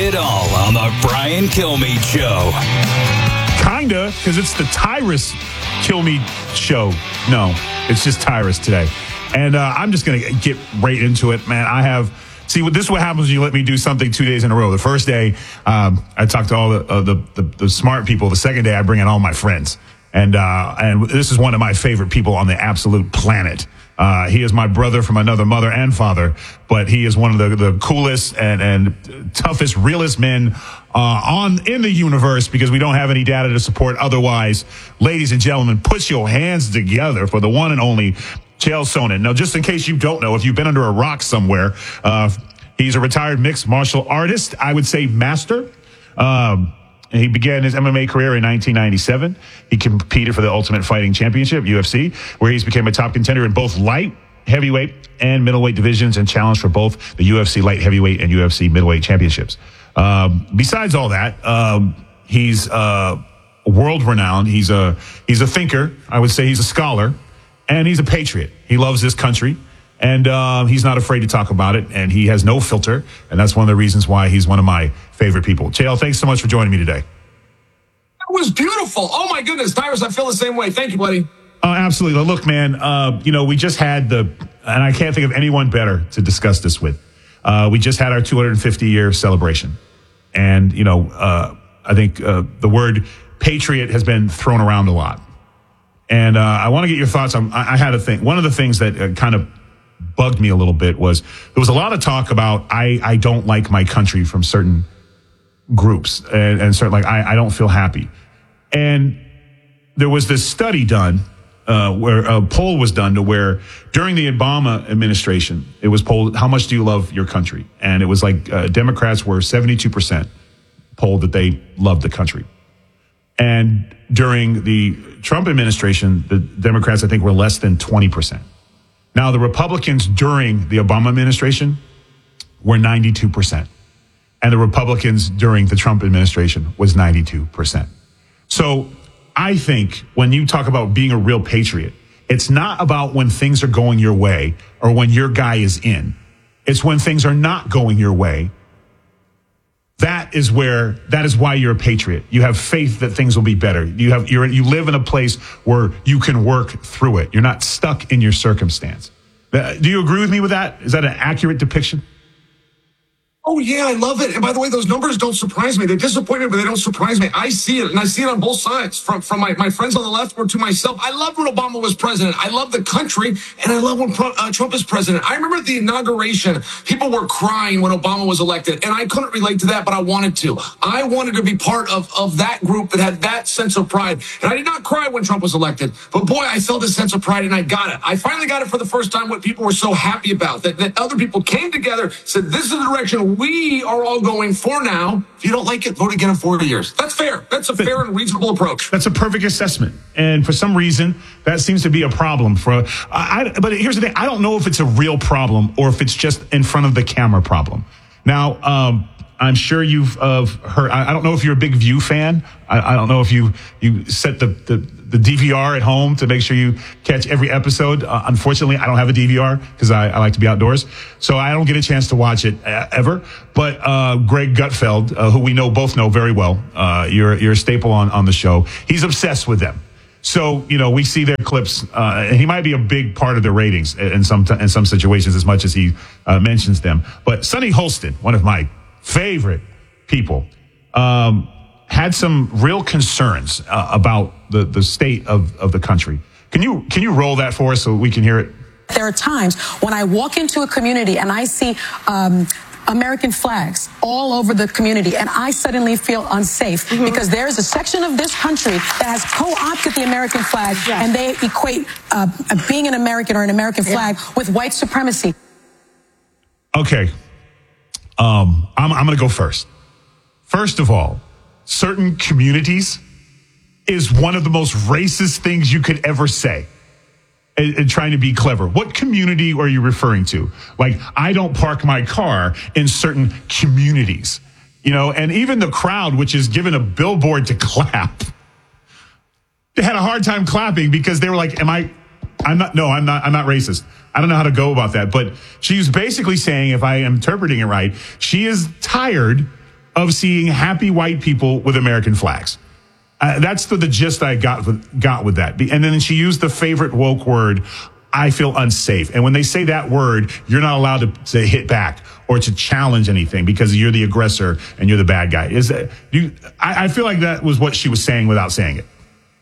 it all on the Brian Kilmeade Show. Kinda, because it's the Tyrus Kilmeade Show. No, it's just Tyrus today. And I'm just going to get right into it, man. This is what happens when you let me do something 2 days in a row. The first day, I talk to all the smart people. The second day, I bring in all my friends. And this is one of my favorite people on the absolute planet. He is my brother from another mother and father, but he is one of the coolest and toughest, realest men in the universe, because we don't have any data to support otherwise. Ladies and gentlemen, put your hands together for the one and only Chael Sonnen. Now, just in case you don't know, if you've been under a rock somewhere, he's a retired mixed martial artist, I would say master. He began his MMA career in 1997. He competed for the Ultimate Fighting Championship, UFC, where he's became a top contender in both light, heavyweight, and middleweight divisions, and challenged for both the UFC light heavyweight and UFC middleweight championships. Besides all that, he's world-renowned. He's a thinker. I would say he's a scholar, and he's a patriot. He loves this country. And he's not afraid to talk about it, and he has no filter, and that's one of the reasons why he's one of my favorite people. Chael, thanks so much for joining me today. That was beautiful. Oh, my goodness. Tyrus, I feel the same way. Thank you, buddy. Absolutely. Look, man, we just had and I can't think of anyone better to discuss this with. We just had our 250-year celebration. And, I think the word patriot has been thrown around a lot. And I want to get your thoughts on, I had a thing. One of the things that kind of bugged me a little bit was there was a lot of talk about I don't like my country from certain groups and certain, like, I don't feel happy. And there was this study done where a poll was done to where during the Obama administration, it was polled, how much do you love your country? And it was like Democrats were 72% polled that they loved the country. And during the Trump administration, the Democrats, I think, were less than 20%. Now, the Republicans during the Obama administration were 92%. And the Republicans during the Trump administration was 92%. So I think when you talk about being a real patriot, it's not about when things are going your way or when your guy is in. It's when things are not going your way. That is why you're a patriot. You have faith that things will be better. You live in a place where you can work through it. You're not stuck in your circumstance. Do you agree with me with that? Is that an accurate depiction? Oh, yeah, I love it. And by the way, those numbers don't surprise me. They're disappointing, but they don't surprise me. I see it, and I see it on both sides, from my friends on the left or to myself. I loved when Obama was president. I love the country, and I love when Trump is president. I remember at the inauguration, people were crying when Obama was elected, and I couldn't relate to that, but I wanted to. I wanted to be part of that group that had that sense of pride. And I did not cry when Trump was elected, but boy, I felt a sense of pride, and I got it. I finally got it for the first time, what people were so happy about, that other people came together, said, this is the direction we are all going for now. If you don't like it, vote again in 4 years. That's fair. That's a fair and reasonable approach. That's a perfect assessment. And for some reason, that seems to be a problem. But here's the thing. I don't know if it's a real problem or if it's just in front of the camera problem. Now, I'm sure you've heard. I don't know if you're a big View fan. I don't know if you set the DVR at home to make sure you catch every episode. Unfortunately, I don't have a DVR because I like to be outdoors, so I don't get a chance to watch it ever. But Greg Gutfeld, who we both know very well, you're a staple on the show. He's obsessed with them. So, we see their clips, and he might be a big part of the ratings in some situations as much as he mentions them. But Sonny Holston, one of my favorite people, had some real concerns about the state of the country. Can you roll that for us so we can hear it? There are times when I walk into a community and I see American flags all over the community, and I suddenly feel unsafe because there is a section of this country that has co-opted the American flag, and they equate being an American or an American flag with white supremacy. Okay. I'm going to go first. First of all, certain communities is one of the most racist things you could ever say. And trying to be clever. What community are you referring to? Like, I don't park my car in certain communities, and even the crowd, which is given a billboard to clap, they had a hard time clapping because they were like, I'm not racist. I don't know how to go about that, but she's basically saying, if I am interpreting it right, she is tired of seeing happy white people with American flags. That's the gist I got with that. And then she used the favorite woke word, I feel unsafe. And when they say that word, you're not allowed to hit back or to challenge anything because you're the aggressor and you're the bad guy. I feel like that was what she was saying without saying it.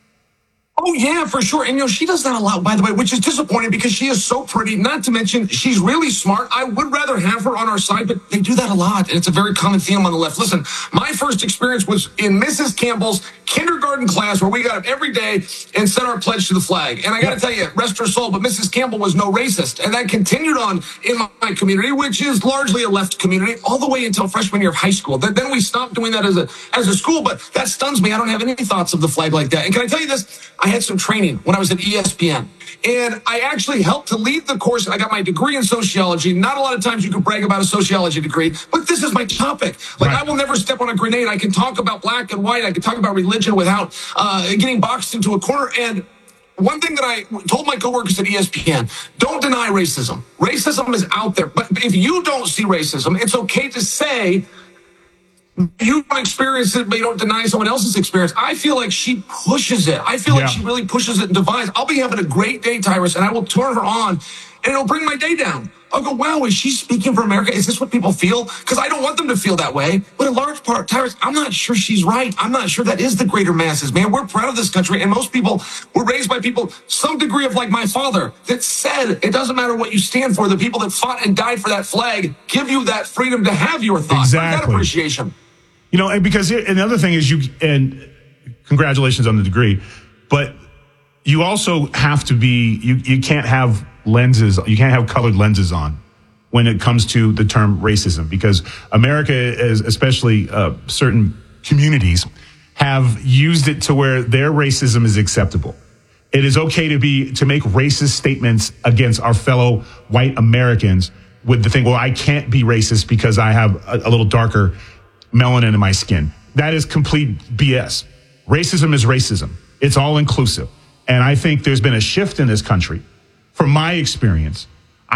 Oh, yeah, for sure. And, she does that a lot, by the way, which is disappointing because she is so pretty. Not to mention, she's really smart. I would rather have her on our side, but they do that a lot. And it's a very common theme on the left. Listen, my first experience was in Mrs. Campbell's kindergarten class where we got up every day and said our pledge to the flag. And I got to tell you, rest her soul, but Mrs. Campbell was no racist. And that continued on in my community, which is largely a left community, all the way until freshman year of high school. Then we stopped doing that as a school, but that stuns me. I don't have any thoughts of the flag like that. And can I tell you this? I had some training when I was at ESPN, and I actually helped to lead the course. I got my degree in sociology. Not a lot of times you can brag about a sociology degree, but this is my topic. Like, right. I will never step on a grenade. I can talk about black and white. I can talk about religion without getting boxed into a corner. And one thing that I told my coworkers at ESPN, don't deny racism. Racism is out there. But if you don't see racism, it's okay to say you don't experience it, but you don't deny someone else's experience. I feel like she pushes it. I feel like she really pushes it and divides. I'll be having a great day, Tyrus, and I will turn her on, and it'll bring my day down. I'll go, wow, is she speaking for America? Is this what people feel? Because I don't want them to feel that way. But in large part, Tyrus, I'm not sure she's right. I'm not sure that is the greater masses, man. We're proud of this country, and most people were raised by people, some degree of like my father, that said it doesn't matter what you stand for. The people that fought and died for that flag give you that freedom to have your thoughts. Exactly. That appreciation. And because another thing is and congratulations on the degree, but you also have to be, you can't have lenses, you can't have colored lenses on when it comes to the term racism, because America is, especially certain communities, have used it to where their racism is acceptable. It is okay to make racist statements against our fellow white Americans with the thing, well, I can't be racist because I have a little darker melanin in my skin. That is complete BS. Racism is racism. It's all inclusive. And I think there's been a shift in this country. From my experience,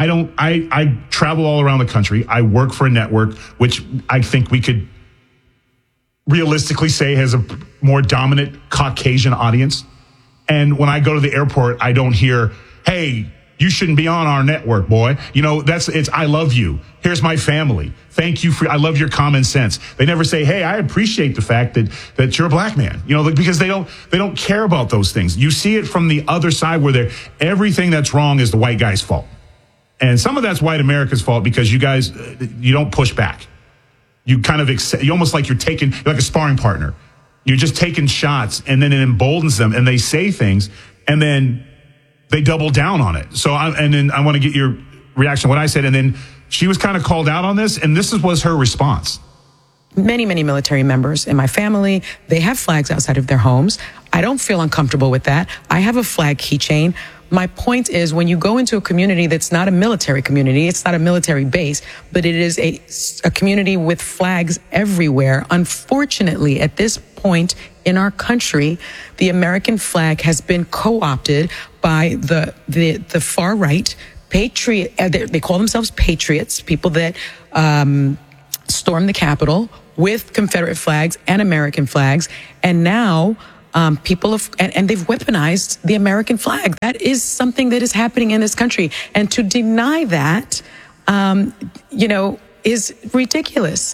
I travel all around the country. I work for a network, which I think we could realistically say has a more dominant Caucasian audience. And when I go to the airport, I don't hear, hey, you shouldn't be on our network, boy. It's I love you. Here's my family. Thank you I love your common sense. They never say, hey, I appreciate the fact that you're a black man. Because they don't care about those things. You see it from the other side where everything that's wrong is the white guy's fault. And some of that's white America's fault because you guys, you don't push back. You kind of you almost like you're like a sparring partner. You're just taking shots, and then it emboldens them, and they say things, and then they double down on it. So, then I want to get your reaction to what I said. And then she was kind of called out on this, and this was her response. Many military members in my family, they have flags outside of their homes. I don't feel uncomfortable with that. I have a flag keychain. My point is, when you go into a community that's not a military community, it's not a military base, but it is a community with flags everywhere. Unfortunately, at this point in our country, the American flag has been co-opted by the far right patriot. They call themselves patriots, people that stormed the Capitol with Confederate flags and American flags, and now people and they've weaponized the American flag. That is something that is happening in this country, and to deny that, is ridiculous.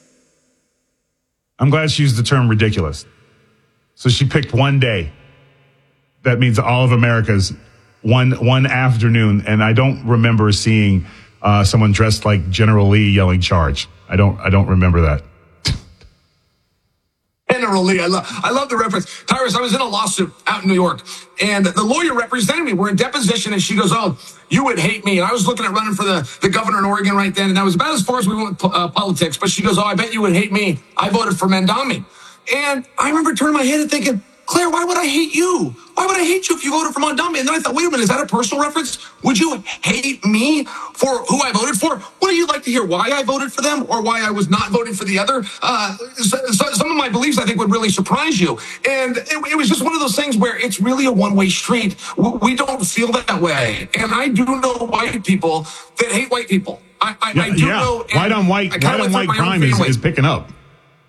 I'm glad she used the term ridiculous. So she picked one day. That means all of America's one afternoon, and I don't remember seeing someone dressed like General Lee yelling "charge." I don't remember that. General Lee, I love the reference. Tyrus, I was in a lawsuit out in New York, and the lawyer representing me, we're in deposition, and she goes, oh, you would hate me. And I was looking at running for the governor in Oregon right then, and that was about as far as we went with politics. But she goes, oh, I bet you would hate me. I voted for Mamdani. And I remember turning my head and thinking, Claire, why would I hate you? Why would I hate you if you voted for Mamdani? And then I thought, wait a minute, is that a personal reference? Would you hate me for who I voted for? Wouldn't you like to hear why I voted for them or why I was not voting for the other? Some of my beliefs, I think, would really surprise you. And it was just one of those things where it's really a one-way street. We don't feel that way. And I do know white people that hate white people. I do know. White on white crime is picking up.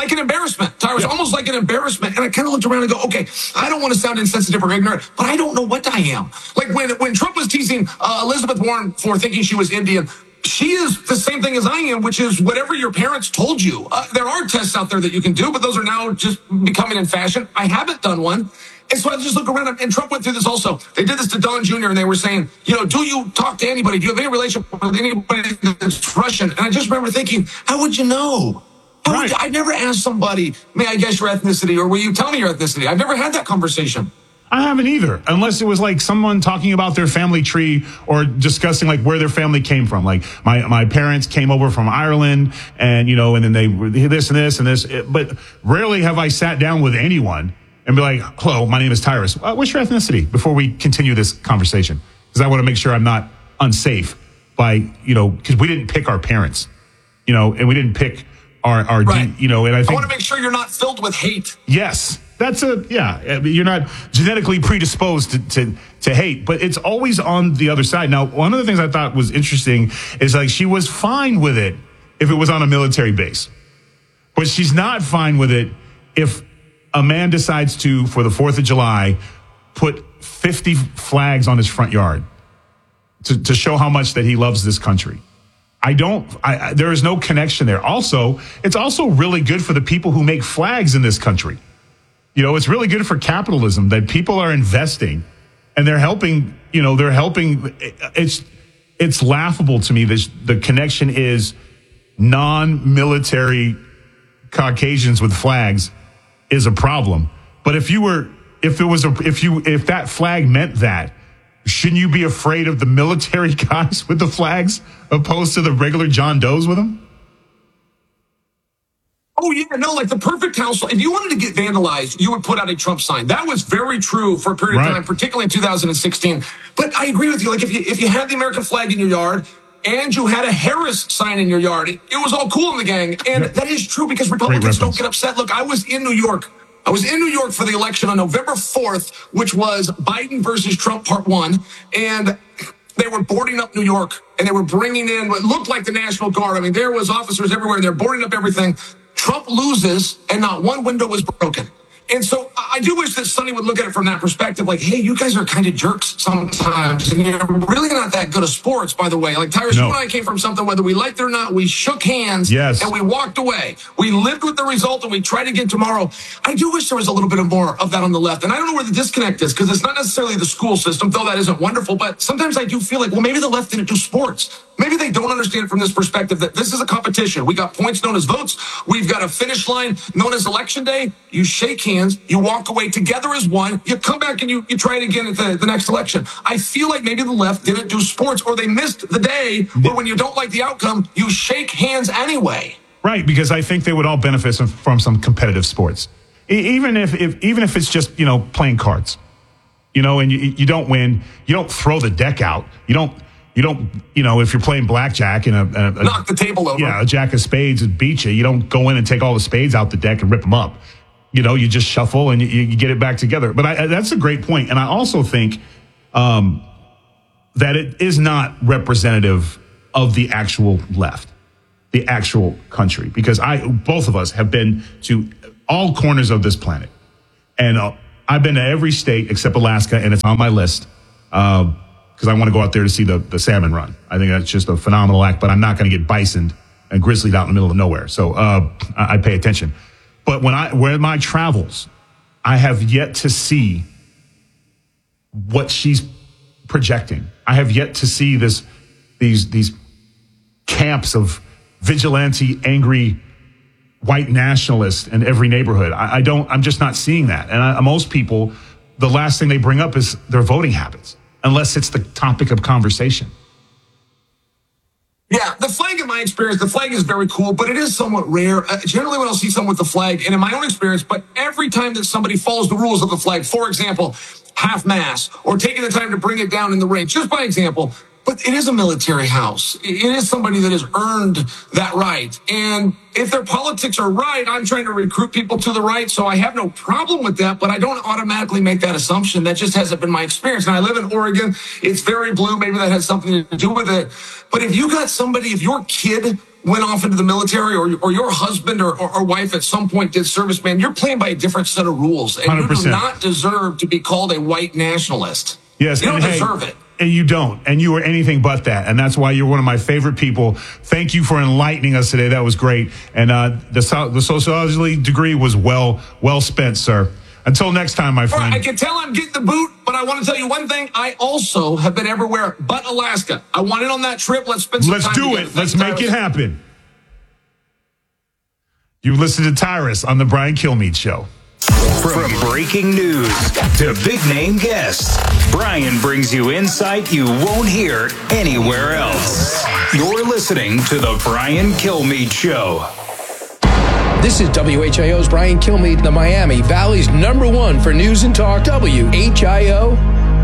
like an embarrassment. Tyrus, almost like an embarrassment. And I kind of looked around and go, okay, I don't want to sound insensitive or ignorant, but I don't know what I am. Like when Trump was teasing Elizabeth Warren for thinking she was Indian, she is the same thing as I am, which is whatever your parents told you. There are tests out there that you can do, but those are now just becoming in fashion. I haven't done one. And so I just look around, and Trump went through this also. They did this to Don Jr., and they were saying, do you talk to anybody? Do you have any relationship with anybody that's Russian? And I just remember thinking, how would you know? I never asked somebody, may I guess your ethnicity, or will you tell me your ethnicity? I've never had that conversation. I haven't either, unless it was like someone talking about their family tree or discussing like where their family came from. Like my parents came over from Ireland and, and then they were this and this and this. But rarely have I sat down with anyone and be like, hello, my name is Tyrus. What's your ethnicity? Before we continue this conversation, because I want to make sure I'm not unsafe by, because we didn't pick our parents, and we didn't pick our right. and I think I want to make sure you're not filled with hate. Yes. You're not genetically predisposed to hate, but it's always on the other side. Now, one of the things I thought was interesting is like she was fine with it if it was on a military base, but she's not fine with it if a man decides to, for the 4th of July, put 50 flags on his front yard to show how much that he loves this country. There is no connection there. Also, it's also really good for the people who make flags in this country. It's really good for capitalism that people are investing and they're helping, it's laughable to me. The connection is non-military Caucasians with flags is a problem. But if that flag meant that, shouldn't you be afraid of the military guys with the flags opposed to the regular John Does with them? Oh, yeah, no, like the perfect house. If you wanted to get vandalized, you would put out a Trump sign. That was very true for a period of time, particularly in 2016. But I agree with you. Like if you had the American flag in your yard and you had a Harris sign in your yard, it was all cool in the gang. And that is true because Republicans don't get upset. Look, I was in New York for the election on November 4th, which was Biden versus Trump part 1. And they were boarding up New York and they were bringing in what looked like the National Guard. I mean, there was officers everywhere and they're boarding up everything. Trump loses, and not one window was broken. And so I do wish that Sonny would look at it from that perspective, like, hey, you guys are kind of jerks sometimes, and you're really not that good at sports, by the way. Like, Tyrus, you and I came from something, whether we liked it or not, we shook hands, and we walked away. We lived with the result, and we tried again tomorrow. I do wish there was a little bit more of that on the left, and I don't know where the disconnect is, because it's not necessarily the school system, though that isn't wonderful, but sometimes I do feel like, well, maybe the left didn't do sports. Maybe they don't understand it from this perspective that this is a competition. We got points known as votes. We've got a finish line known as Election Day. You shake hands. You walk away together as one. You come back and you try it again at the next election. I feel like maybe the left didn't do sports or they missed the day where when you don't like the outcome, you shake hands anyway. Right, because I think they would all benefit from some competitive sports. Even if it's just, playing cards, and you don't win, you don't throw the deck out. You don't, if you're playing blackjack and knock the table over. Yeah, a jack of spades would beat you. You don't go in and take all the spades out the deck and rip them up. You just shuffle and you get it back together. But that's a great point. And I also think that it is not representative of the actual left, the actual country, because both of us have been to all corners of this planet. And I've been to every state except Alaska, and it's on my list. Because I want to go out there to see the salmon run. I think that's just a phenomenal act, but I'm not going to get bisoned and grizzlied out in the middle of nowhere. So I pay attention. But where my travels, I have yet to see what she's projecting. I have yet to see these camps of vigilante, angry white nationalists in every neighborhood. I'm just not seeing that. And most people, the last thing they bring up is their voting habits, unless it's the topic of conversation. Yeah, the flag, in my experience, the flag is very cool, but it is somewhat rare. Generally, when I'll see someone with the flag, and in my own experience, but every time that somebody follows the rules of the flag, for example, half-mast, or taking the time to bring it down in the ring, just by example, but it is a military house. It is somebody that has earned that right. And if their politics are right, I'm trying to recruit people to the right, so I have no problem with that, but I don't automatically make that assumption. That just hasn't been my experience. And I live in Oregon. It's very blue. Maybe that has something to do with it. But if you got somebody, if your kid went off into the military or your husband or wife at some point did service, man, you're playing by a different set of rules. And 100%. you do not deserve to be called a white nationalist. Yes, you don't deserve it. And you don't. And you are anything but that. And that's why you're one of my favorite people. Thank you for enlightening us today. That was great. And the sociology degree was well spent, sir. Until next time, my friend. I can tell I'm getting the boot, but I want to tell you one thing. I also have been everywhere but Alaska. I want in on that trip. Let's spend some time Let's do together. it. Let's make it happen. You listened to Tyrus on the Brian Kilmeade Show. From breaking news to big-name guests, Brian brings you insight you won't hear anywhere else. You're listening to The Brian Kilmeade Show. This is WHIO's Brian Kilmeade, the Miami Valley's #1 for news and talk, WHIO.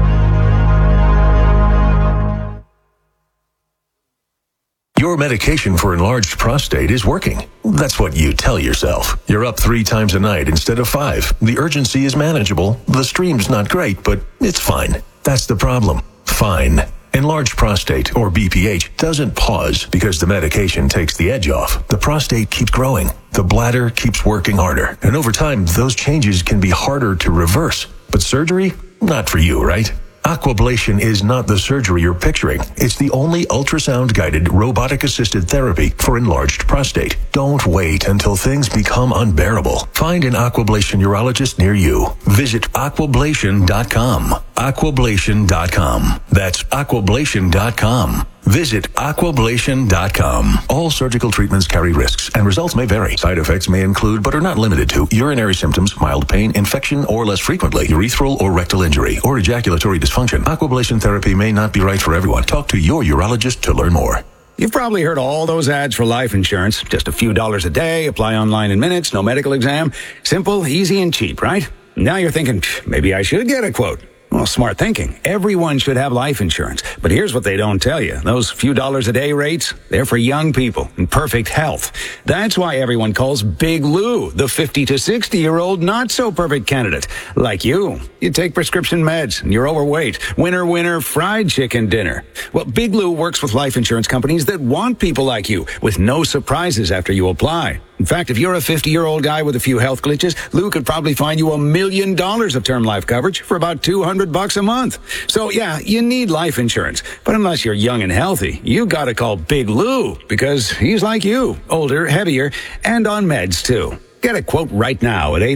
Your medication for enlarged prostate is working. That's what you tell yourself. You're up 3 times a night instead of 5. The urgency is manageable. The stream's not great, but it's fine. That's the problem. Fine. Enlarged prostate, or BPH, doesn't pause because the medication takes the edge off. The prostate keeps growing. The bladder keeps working harder. And over time, those changes can be harder to reverse. But surgery? Not for you, right? Aquablation is not the surgery you're picturing. It's the only ultrasound-guided, robotic-assisted therapy for enlarged prostate. Don't wait until things become unbearable. Find an Aquablation urologist near you. Visit aquablation.com. Aquablation.com. That's aquablation.com. Visit aquablation.com. All surgical treatments carry risks, and results may vary. Side effects may include, but are not limited to, urinary symptoms, mild pain, infection, or less frequently, urethral or rectal injury, or ejaculatory dysfunction. Aquablation therapy may not be right for everyone. Talk to your urologist to learn more. You've probably heard all those ads for life insurance. Just a few dollars a day, apply online in minutes, no medical exam. Simple, easy, and cheap, right? Now you're thinking, maybe I should get a quote. Well, smart thinking. Everyone should have life insurance. But here's what they don't tell you. Those few dollars a day rates, they're for young people in perfect health. That's why everyone calls Big Lou the 50 to 60-year-old not-so-perfect candidate. Like you. You take prescription meds, and you're overweight. Winner, fried chicken dinner. Well, Big Lou works with life insurance companies that want people like you, with no surprises after you apply. In fact, if you're a 50-year-old guy with a few health glitches, Lou could probably find you $1 million of term life coverage for about $200 a month. So yeah, you need life insurance. But unless you're young and healthy, you gotta call Big Lou, because he's like you, older, heavier, and on meds too. Get a quote right now at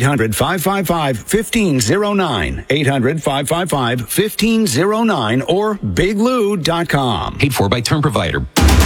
800-555-1509, 800-555-1509, or biglou.com. Paid for by term provider.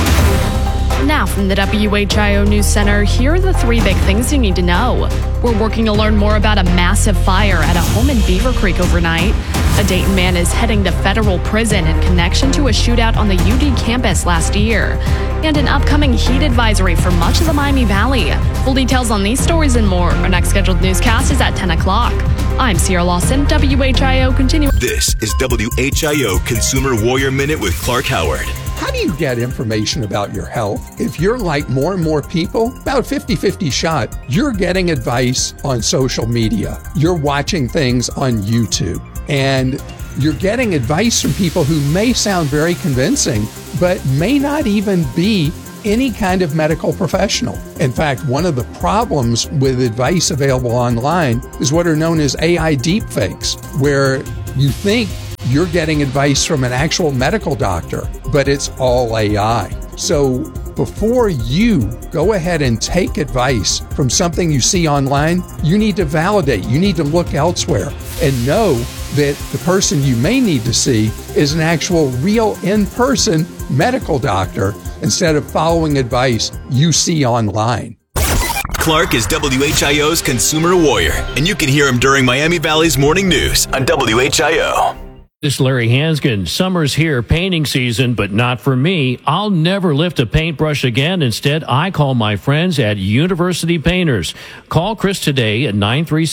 Now from the WHIO News Center, here are the 3 big things you need to know. We're working to learn more about a massive fire at a home in Beaver Creek overnight. A Dayton man is heading to federal prison in connection to a shootout on the UD campus last year. And an upcoming heat advisory for much of the Miami Valley. Full details on these stories and more. Our next scheduled newscast is at 10 o'clock. I'm Sierra Lawson, WHIO Continue. This is WHIO Consumer Warrior Minute with Clark Howard. How do you get information about your health? If you're like more and more people, about 50-50 shot, you're getting advice on social media. You're watching things on YouTube. And you're getting advice from people who may sound very convincing, but may not even be any kind of medical professional. In fact, one of the problems with advice available online is what are known as AI deepfakes, where you think you're getting advice from an actual medical doctor, but it's all AI. So before you go ahead and take advice from something you see online, you need to validate, you need to look elsewhere and know that the person you may need to see is an actual real in-person medical doctor instead of following advice you see online. Clark is WHIO's Consumer Warrior, and you can hear him during Miami Valley's Morning News on WHIO. This is Larry Hanskin. Summer's here, painting season, but not for me. I'll never lift a paintbrush again. Instead, I call my friends at University Painters. Call Chris today at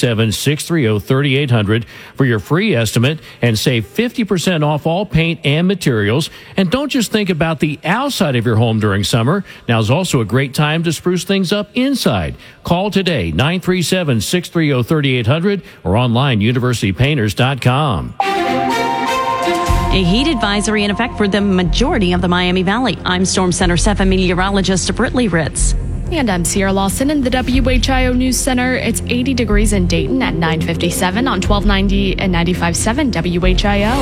937-630-3800 for your free estimate and save 50% off all paint and materials. And don't just think about the outside of your home during summer. Now's also a great time to spruce things up inside. Call today, 937-630-3800 or online, universitypainters.com. A heat advisory in effect for the majority of the Miami Valley. I'm Storm Center 7 meteorologist Britley Ritz. And I'm Sierra Lawson in the WHIO News Center. It's 80 degrees in Dayton at 9:57 on 1290 and 95.7 WHIO.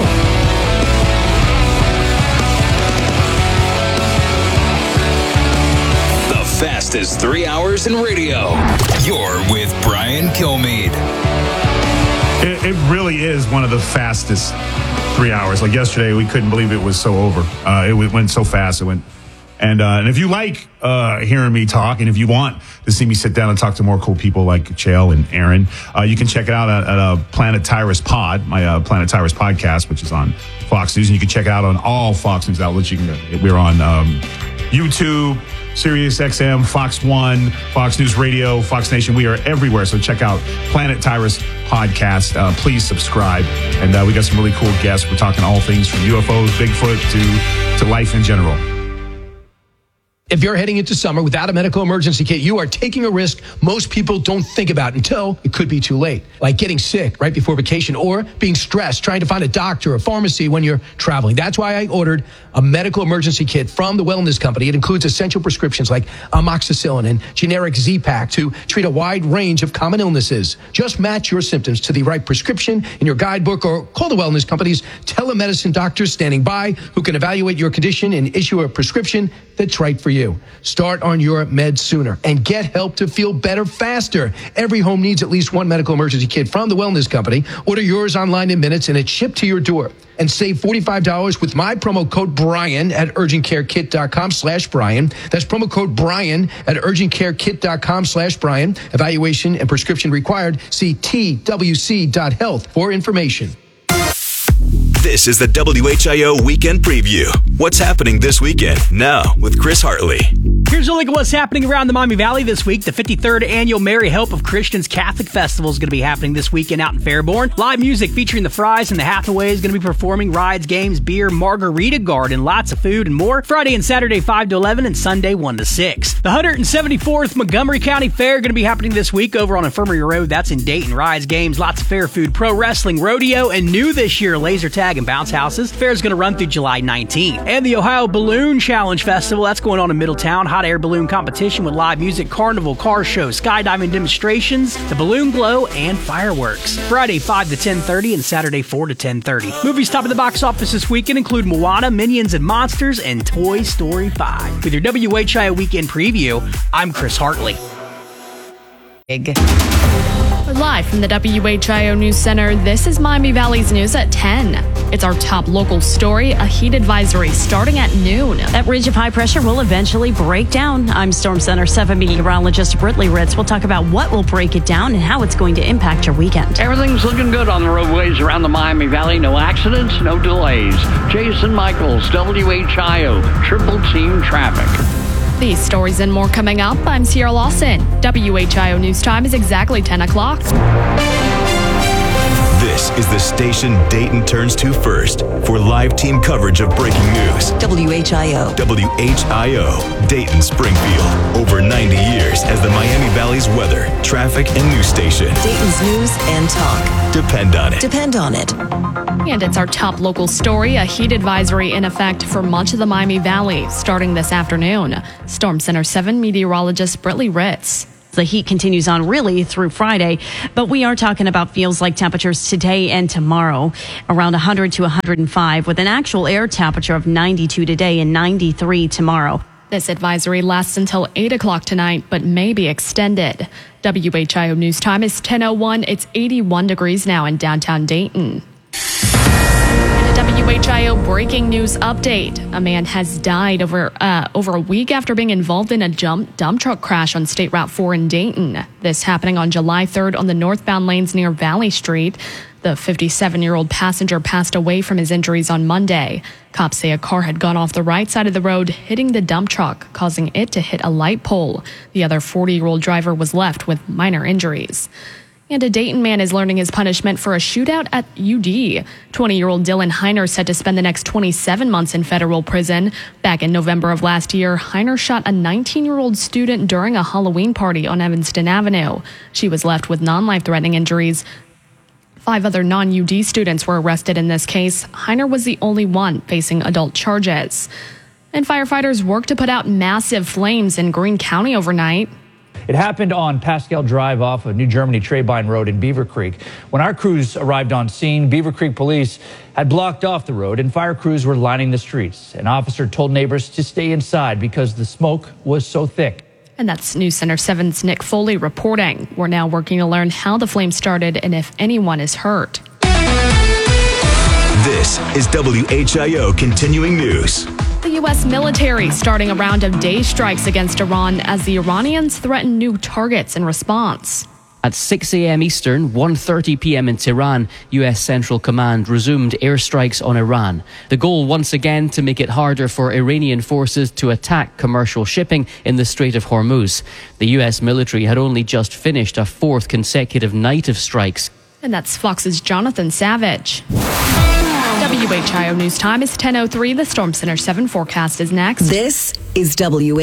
The fastest 3 hours in radio. You're with Brian Kilmeade. It really is one of the fastest 3 hours. Like yesterday, we couldn't believe it was so over. It went so fast. And if you like hearing me talk, and if you want to see me sit down and talk to more cool people like Chael and Aaron, you can check it out at Planet Tyrus Pod, my Planet Tyrus podcast, which is on Fox News, and you can check it out on all Fox News outlets. We're on YouTube, Sirius XM, Fox One, Fox News Radio, Fox Nation. We are everywhere. So check out Planet Tyrus Podcast. Please subscribe. And we got some really cool guests. We're talking all things from UFOs, Bigfoot to life in general. If you're heading into summer without a medical emergency kit, you are taking a risk most people don't think about until it could be too late. Like getting sick right before vacation or being stressed trying to find a doctor or pharmacy when you're traveling. That's why I ordered a medical emergency kit from the Wellness Company. It includes essential prescriptions like amoxicillin and generic Z-Pak to treat a wide range of common illnesses. Just match your symptoms to the right prescription in your guidebook or call the Wellness Company's telemedicine doctors standing by who can evaluate your condition and issue a prescription that's right for you. Start on your meds sooner and get help to feel better faster. Every home needs at least one medical emergency kit from the Wellness Company. Order yours online in minutes and it's shipped to your door. And save $45 with my promo code Brian at urgentcarekit.com/Brian. That's promo code Brian at urgentcarekit.com/Brian. Evaluation and prescription required. See twc.health for information. This is the WHIO Weekend Preview. What's happening this weekend? Now with Chris Hartley. Here's a look at what's happening around the Miami Valley this week. The 53rd Annual Merry Help of Christians Catholic Festival is going to be happening this weekend out in Fairborn. Live music featuring the Fries and the Hathaway is going to be performing. Rides, games, beer, margarita garden, lots of food and more. Friday and Saturday 5 to 11 and Sunday 1 to 6. The 174th Montgomery County Fair going to be happening this week over on Infirmary Road. That's in Dayton. Rides, games, lots of fair food, pro wrestling, rodeo, and new this year, laser tag and bounce houses. Fair is going to run through July 19th. And the Ohio Balloon Challenge Festival, that's going on in Middletown. Hot air balloon competition with live music, carnival, car show, skydiving demonstrations, the balloon glow, and fireworks. Friday 5 to 10:30 and Saturday 4 to 10:30. Movies top of the box office this weekend include Moana, Minions and Monsters, and Toy Story 5. With your WHIO Weekend Preview, I'm Chris Hartley. Live from the WHIO News Center, this is Miami Valley's news at 10. It's our top local story, a heat advisory starting at noon. That ridge of high pressure will eventually break down. I'm Storm Center 7 meteorologist Britley Ritz. We'll talk about what will break it down and how it's going to impact your weekend. Everything's looking good on the roadways around the Miami Valley. No accidents, no delays. Jason Michaels, WHIO, Triple Team Traffic. These stories and more coming up. I'm Sierra Lawson. WHIO News Time is exactly 10 o'clock. This is the station Dayton turns to first for live team coverage of breaking news. WHIO. WHIO, Dayton Springfield. Over 90 years as the Miami Valley's weather, traffic, and news station. Dayton's news and talk. Depend on it. Depend on it. And it's our top local story, a heat advisory in effect for much of the Miami Valley starting this afternoon. Storm Center 7 meteorologist Britley Ritz. The heat continues on really through Friday, but we are talking about feels like temperatures today and tomorrow, around 100 to 105, with an actual air temperature of 92 today and 93 tomorrow. This advisory lasts until 8 o'clock tonight, but may be extended. WHIO News Time is 10:01. It's 81 degrees now in downtown Dayton. WHIO breaking news update. A man has died over a week after being involved in a dump truck crash on State Route 4 in Dayton. This happening on July 3rd on the northbound lanes near Valley Street. The 57-year-old passenger passed away from his injuries on Monday. Cops say a car had gone off the right side of the road, hitting the dump truck, causing it to hit a light pole. The other 40-year-old driver was left with minor injuries. And a Dayton man is learning his punishment for a shootout at UD. 20-year-old Dylan Heiner set to spend the next 27 months in federal prison. Back in November of last year, Heiner shot a 19-year-old student during a Halloween party on Evanston Avenue. She was left with non-life-threatening injuries. 5 other non-UD students were arrested in this case. Heiner was the only one facing adult charges. And firefighters worked to put out massive flames in Greene County overnight. It happened on Pascal Drive off of New Germany Trebein Road in Beaver Creek. When our crews arrived on scene, Beaver Creek police had blocked off the road and fire crews were lining the streets. An officer told neighbors to stay inside because the smoke was so thick. And that's News Center 7's Nick Foley reporting. We're now working to learn how the flame started and if anyone is hurt. This is WHIO Continuing News. The U.S. military starting a round of day strikes against Iran as the Iranians threaten new targets in response. At 6 a.m. Eastern, 1:30 p.m. in Tehran, U.S. Central Command resumed airstrikes on Iran. The goal once again to make it harder for Iranian forces to attack commercial shipping in the Strait of Hormuz. The U.S. military had only just finished a 4th consecutive night of strikes. And that's Fox's Jonathan Savage. WHIO News Time is 10:03. The Storm Center 7 forecast is next. This is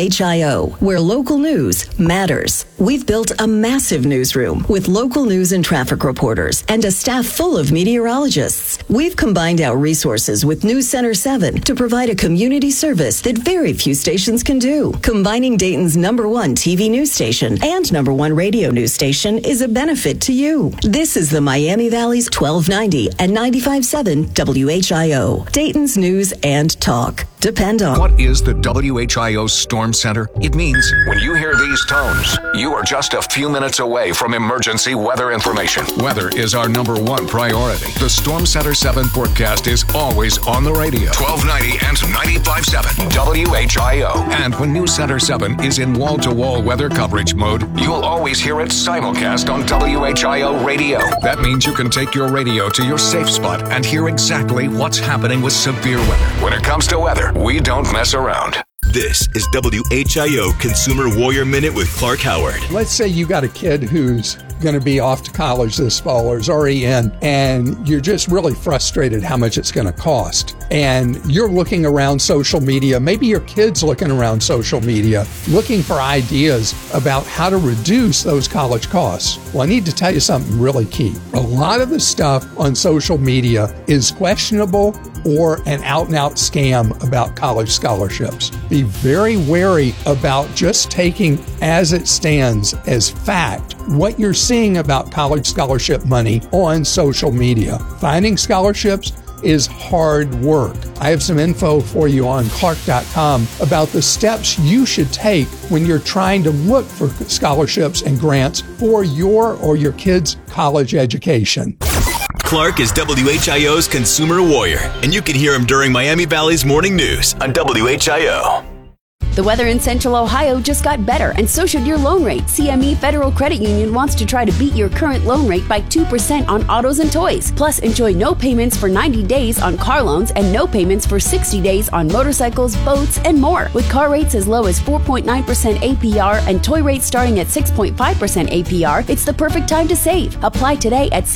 WHIO, where local news matters. We've built a massive newsroom with local news and traffic reporters and a staff full of meteorologists. We've combined our resources with News Center 7 to provide a community service that very few stations can do. Combining Dayton's #1 TV news station and #1 radio news station is a benefit to you. This is the Miami Valley's 1290 and 95.7 WHIO, Dayton's news and talk. Depend on. What is the WHIO Storm Center? It means when you hear these tones, you are just a few minutes away from emergency weather information. Weather is our #1 priority. The Storm Center 7 forecast is always on the radio. 1290 and 95.7 WHIO. And when News Center 7 is in wall-to-wall weather coverage mode, you'll always hear it simulcast on WHIO radio. That means you can take your radio to your safe spot and hear exactly what's happening with severe weather. When it comes to weather, we don't mess around. This is WHIO Consumer Warrior Minute with Clark Howard. Let's say you got a kid who's going to be off to college this fall or is already in, and you're just really frustrated how much it's going to cost. And you're looking around social media, maybe your kid's looking around social media, looking for ideas about how to reduce those college costs. Well, I need to tell you something really key. A lot of the stuff on social media is questionable or an out-and-out scam about college scholarships. Be very wary about just taking as it stands as fact what you're seeing about college scholarship money on social media. Finding scholarships is hard work. I have some info for you on Clark.com about the steps you should take when you're trying to look for scholarships and grants for your or your kids' college education. Clark is WHIO's Consumer Warrior, and you can hear him during Miami Valley's Morning News on WHIO. The weather in Central Ohio just got better, and so should your loan rate. CME Federal Credit Union wants to try to beat your current loan rate by 2% on autos and toys. Plus, enjoy no payments for 90 days on car loans and no payments for 60 days on motorcycles, boats, and more. With car rates as low as 4.9% APR and toy rates starting at 6.5% APR, it's the perfect time to save. Apply today at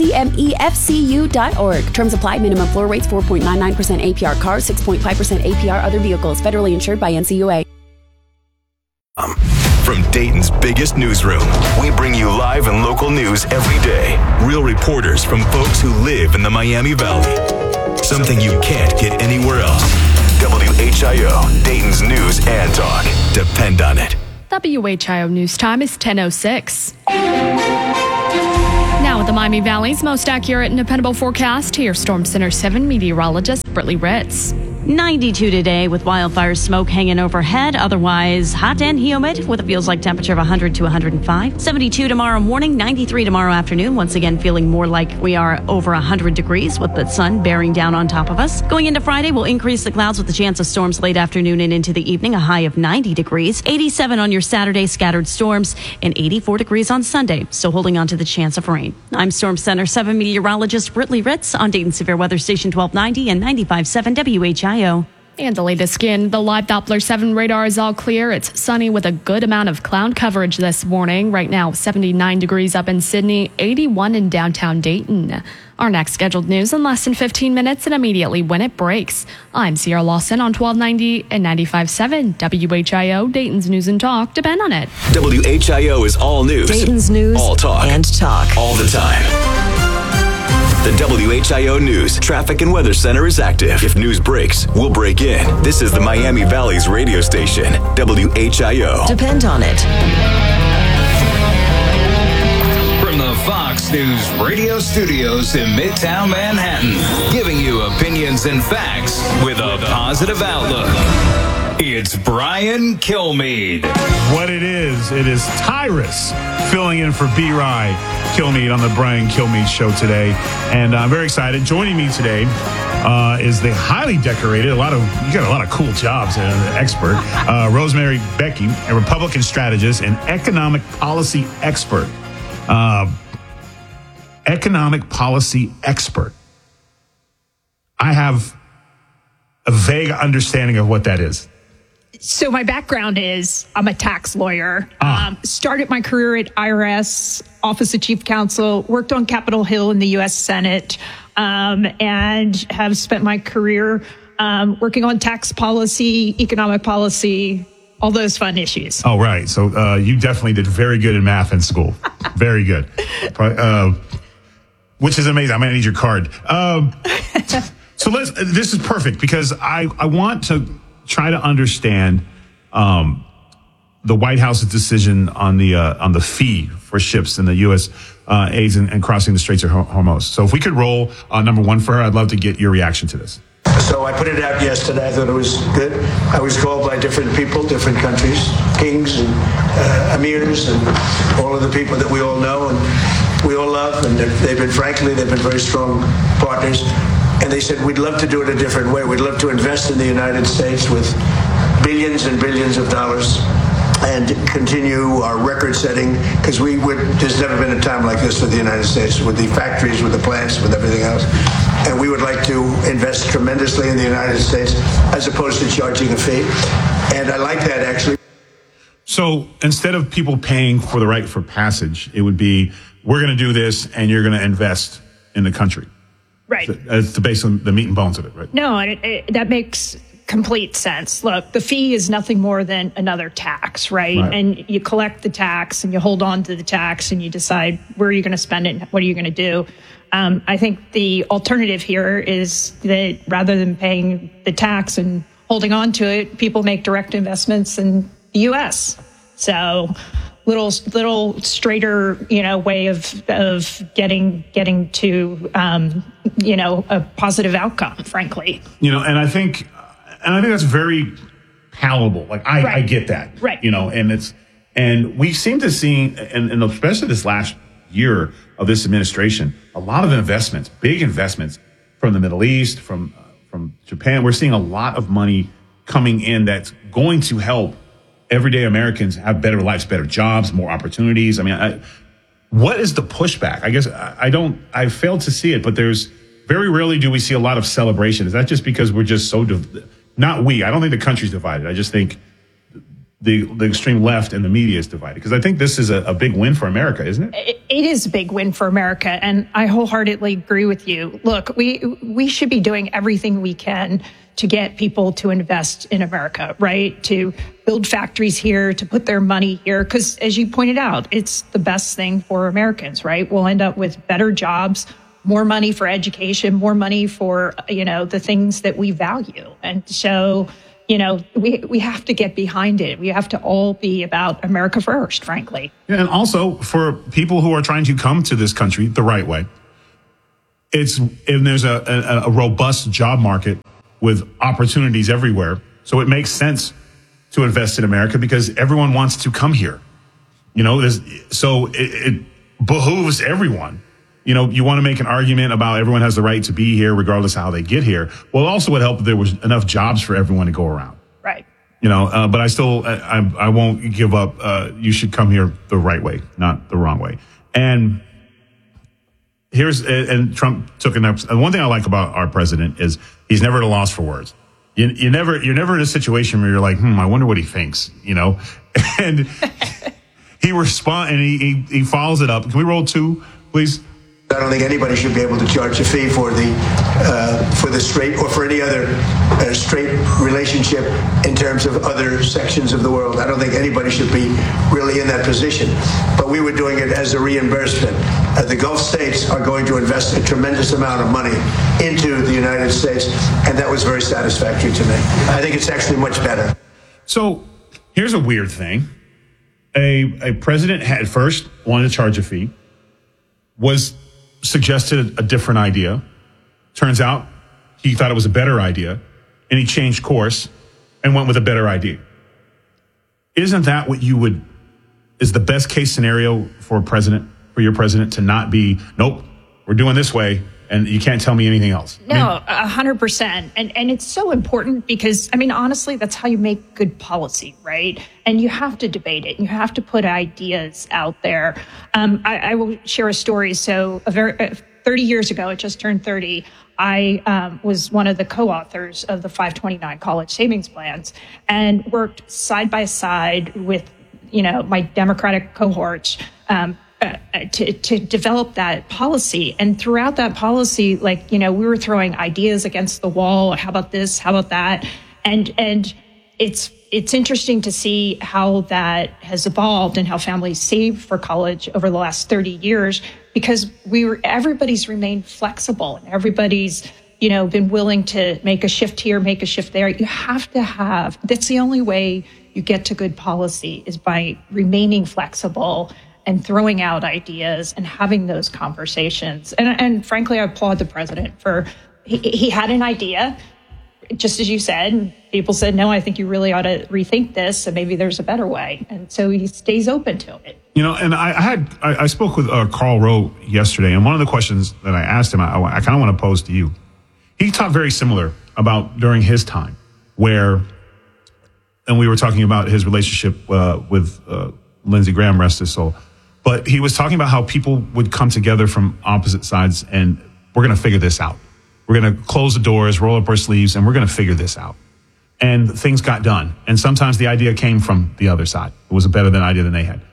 CMEFCU.org. Terms apply. Minimum floor rates 4.99% APR cars, 6.5% APR other vehicles. Federally insured by NCUA. From Dayton's biggest newsroom, we bring you live and local news every day. Real reporters from folks who live in the Miami Valley. Something you can't get anywhere else. WHIO, Dayton's news and talk. Depend on it. WHIO News Time is 10:06. Now with the Miami Valley's most accurate and dependable forecast, here's Storm Center 7 meteorologist Brittany Ritz. 92 today with wildfire smoke hanging overhead. Otherwise hot and humid with a feels like temperature of 100 to 105. 72 tomorrow morning, 93 tomorrow afternoon. Once again, feeling more like we are over 100 degrees with the sun bearing down on top of us. Going into Friday, we'll increase the clouds with the chance of storms late afternoon and into the evening. A high of 90 degrees. 87 on your Saturday, scattered storms, and 84 degrees on Sunday. Still holding on to the chance of rain. I'm Storm Center 7 meteorologist Brittany Ritz on Dayton Severe Weather Station 1290 and 95.7 WHIO. And the latest in the live Doppler 7 radar is all clear. It's sunny with a good amount of cloud coverage this morning. Right now, 79 degrees up in Sydney, 81 in downtown Dayton. Our next scheduled news in less than 15 minutes and immediately when it breaks. I'm Sierra Lawson on 1290 and 95.7 WHIO, Dayton's News and Talk. Depend on it. WHIO is all news. Dayton's news all talk. And talk. All the time. The WHIO News Traffic and Weather Center is active. If news breaks, we'll break in. This is the Miami Valley's radio station, WHIO. Depend on it. From the Fox News radio studios in Midtown Manhattan, giving you opinions and facts with a positive outlook. It's Brian Kilmeade. What it is Tyrus filling in for B-Rye Kilmeade on the Brian Kilmeade Show today. And I'm very excited. Joining me today is the highly decorated, you got a lot of cool jobs, expert, Rosemary Becky, a Republican strategist and economic policy expert. Economic policy expert. I have a vague understanding of what that is. So my background is I'm a tax lawyer. Started my career at IRS, Office of Chief Counsel, worked on Capitol Hill in the U.S. Senate, and have spent my career working on tax policy, economic policy, all those fun issues. Oh, right. So you definitely did very good in math in school. Very good. Which is amazing. I might need your card. So this is perfect because I want to try to understand the White House's decision on the fee for ships in the U.S. aids and crossing the Straits of Hormuz. So if we could roll number one for her, I'd love to get your reaction to this. So I put it out yesterday. I thought it was good. I was called by different people, different countries, kings and emirs and all of the people that we all know and we all love. And they've been very strong partners. And they said, we'd love to do it a different way. We'd love to invest in the United States with billions and billions of dollars and continue our record setting, because there's never been a time like this for the United States, with the factories, with the plants, with everything else. And we would like to invest tremendously in the United States as opposed to charging a fee. And I like that, actually. So instead of people paying for the right for passage, it would be, we're going to do this and you're going to invest in the country. Right. That's basically the meat and bones of it, right? No, that makes complete sense. Look, the fee is nothing more than another tax, right? And you collect the tax and you hold on to the tax and you decide where are you going to spend it and what are you going to do. I think the alternative here is that rather than paying the tax and holding on to it, people make direct investments in the U.S. So little straighter, way of getting to, a positive outcome, frankly. And I think that's very palatable. Like I get that, right? And we seem to see, and especially this last year of this administration, a lot of investments, big investments from the Middle East, from Japan. We're seeing a lot of money coming in that's going to help everyday Americans have better lives, better jobs, more opportunities. I mean, what is the pushback? I guess I failed to see it, but there's very rarely do we see a lot of celebration. Is that just because we're just so, not we, I don't think the country's divided. I just think the extreme left and the media is divided, because I think this is a big win for America, isn't it? It is a big win for America, and I wholeheartedly agree with you. Look, we should be doing everything we can to get people to invest in America, right? To build factories here, to put their money here, because as you pointed out, it's the best thing for Americans, right? We'll end up with better jobs, more money for education, more money for, the things that we value. And so, we have to get behind it. We have to all be about America first, frankly. Yeah, and also for people who are trying to come to this country the right way, there's a robust job market with opportunities everywhere. So it makes sense to invest in America because everyone wants to come here. So it behooves everyone. You want to make an argument about everyone has the right to be here regardless of how they get here. Well, it also would help if there was enough jobs for everyone to go around. Right. But I won't give up. You should come here the right way, not the wrong way. And Trump took an up. One thing I like about our president is he's never at a loss for words. You're never in a situation where you're like, I wonder what he thinks, and he responds and he follows it up. Can we roll two, please? I don't think anybody should be able to charge a fee for the for the straight or for any other straight relationship in terms of other sections of the world. I don't think anybody should be really in that position. But we were doing it as a reimbursement. The Gulf states are going to invest a tremendous amount of money into the United States, and that was very satisfactory to me. I think it's actually much better. So here's a weird thing. A president had first wanted to charge a fee, was suggested a different idea. Turns out he thought it was a better idea, and he changed course and went with a better idea. Isn't that what is the best case scenario for your president to not be, nope, we're doing this way, and you can't tell me anything else? No, 100%. And it's so important because, I mean, honestly, that's how you make good policy, right? And you have to debate it. You have to put ideas out there. I will share a story. So 30 years ago, it just turned 30, I was one of the co-authors of the 529 college savings plans and worked side by side with, my Democratic cohorts to develop that policy. And throughout that policy, we were throwing ideas against the wall. How about this? How about that? And it's interesting to see how that has evolved and how families save for college over the last 30 years, because everybody's remained flexible and everybody's, been willing to make a shift here, make a shift there. You have to that's the only way you get to good policy is by remaining flexible and throwing out ideas and having those conversations. And frankly, I applaud the president for, he had an idea, just as you said, and people said, no, I think you really ought to rethink this, and maybe there's a better way. And so he stays open to it. And I spoke with Karl Rove yesterday, and one of the questions that I asked him, I kind of want to pose to you. He talked very similar about during his time and we were talking about his relationship with Lindsey Graham, rest his soul. But he was talking about how people would come together from opposite sides and we're going to figure this out. We're going to close the doors, roll up our sleeves, and we're going to figure this out. And things got done. And sometimes the idea came from the other side. It was a better idea than they had.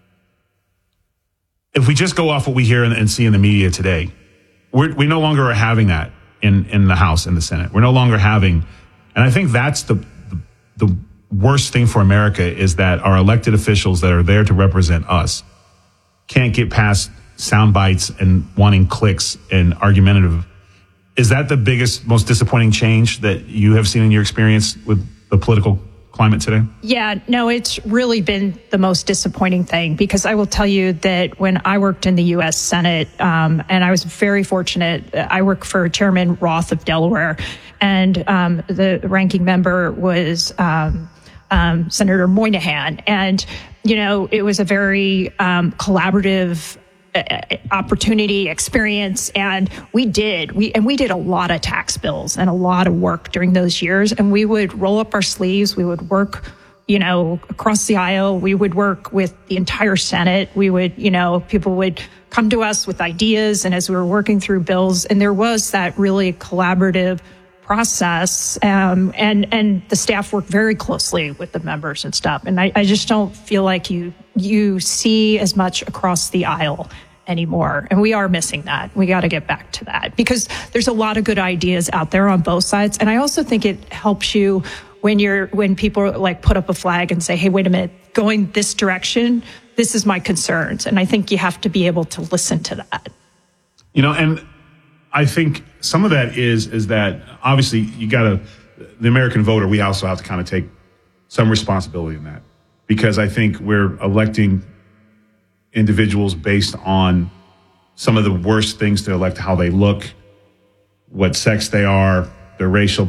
If we just go off what we hear and see in the media today, we no longer are having that in the House and the Senate. We're no longer having, and I think that's the worst thing for America is that our elected officials that are there to represent us can't get past sound bites and wanting clicks and argumentative. Is that the biggest, most disappointing change that you have seen in your experience with the political climate today? Yeah, no, it's really been the most disappointing thing, because I will tell you that when I worked in the U.S. Senate, and I was very fortunate, I worked for Chairman Roth of Delaware, and the ranking member was Senator Moynihan. And, it was a very collaborative opportunity, experience, and we did a lot of tax bills and a lot of work during those years, and we would roll up our sleeves, we would work across the aisle, we would work with the entire Senate, we would people would come to us with ideas, and as we were working through bills, and there was that really collaborative process, and the staff worked very closely with the members and stuff. And I just don't feel like you see as much across the aisle anymore. And we are missing that. We got to get back to that, because there's a lot of good ideas out there on both sides. And I also think it helps you when people put up a flag and say, hey, wait a minute, going this direction, this is my concerns. And I think you have to be able to listen to that. And I think some of that is that obviously the American voter, we also have to kind of take some responsibility in that, because I think we're electing individuals based on some of the worst things to elect: how they look, what sex they are, their racial